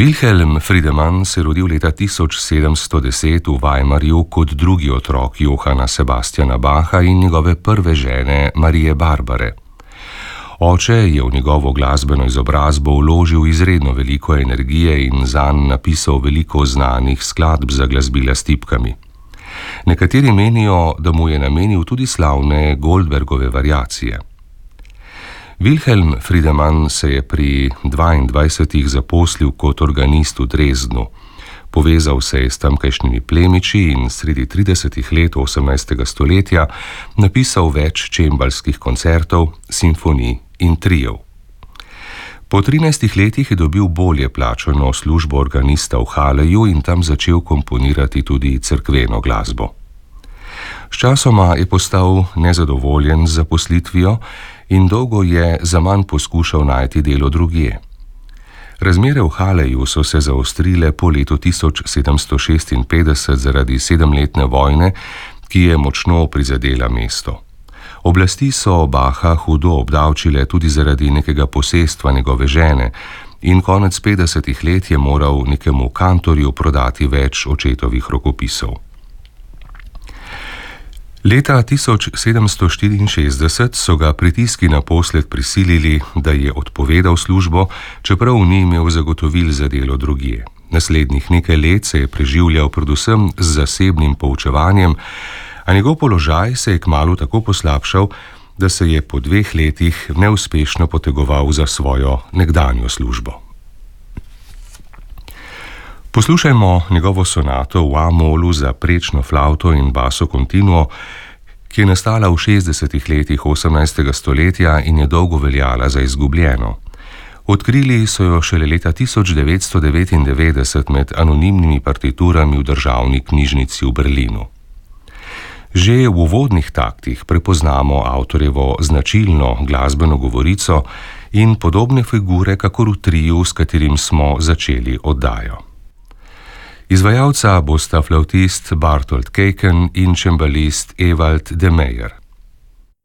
Wilhelm Friedemann se je rodil leta 1710 v Weimarju kot drugi otrok Johana Sebastiana Bacha in njegove prve žene Marije Barbare. Oče je v njegovo glasbeno izobrazbo vložil izredno veliko energije in zanj napisal veliko znanih skladb za glasbila s tipkami. Nekateri menijo, da mu je namenil tudi slavne Goldbergove variacije. Wilhelm Friedemann se je pri 22 zaposlil kot organist v Dresdnu. Povezal se je s tamkajšnjimi plemiči in sredi 30 let 18. stoletja napisal več čembalskih koncertov, simfonij in trijev. Po 13 letih je dobil bolje plačano službo organista v Halleju in tam začel komponirati tudi cerkveno glasbo. Sčasoma je postal nezadovoljen z zaposlitvijo in dolgo je zaman poskušal najti delo drugje. Razmere v Halleju so se zaostrile po letu 1756 zaradi 7-letne vojne, ki je močno prizadela mesto. Oblasti so Bacha hudo obdavčile tudi zaradi nekega posestva njegove žene in konec 50 let je moral nekemu kantorju prodati več očetovih rokopisov. Leta 1764 so ga pritiski naposled prisilili, da je odpovedal službo, čeprav ni imel zagotovil za delo drugje. Naslednjih nekaj let se je preživljal predvsem z zasebnim poučevanjem, a njegov položaj se je kmalu tako poslabšal, da se je po 2 letih neuspešno potegoval za svojo nekdanjo službo. Poslušajmo njegovo sonato v A-molu za prečno flavto in basso continuo, ki je nastala v 60 letih 18. stoletja in je dolgo veljala za izgubljeno. Odkrili so jo šele leta 1999 med anonimnimi partiturami v državni knjižnici v Berlinu. Že v uvodnih taktih prepoznamo avtorjevo značilno glasbeno govorico in podobne figure kakor v triju, s katerim smo začeli oddajo. Izvajalca bosta flavtist Bartold Keken in čembalist Ewald de Meyer.